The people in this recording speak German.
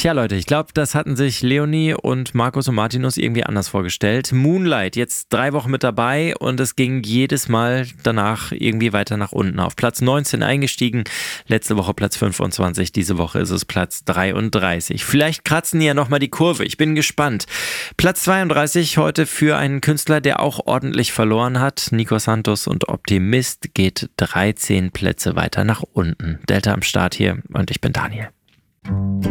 Tja Leute, ich glaube, das hatten sich Leonie und Markus und Martinus irgendwie anders vorgestellt. Moonlight, jetzt 3 Wochen mit dabei und es ging jedes Mal danach irgendwie weiter nach unten. Auf Platz 19 eingestiegen, letzte Woche Platz 25, diese Woche ist es Platz 33. Vielleicht kratzen die ja nochmal die Kurve, ich bin gespannt. Platz 32 heute für einen Künstler, der auch ordentlich verloren hat. Nico Santos und Optimist geht 13 Plätze weiter nach unten. Delta am Start hier und ich bin Daniel.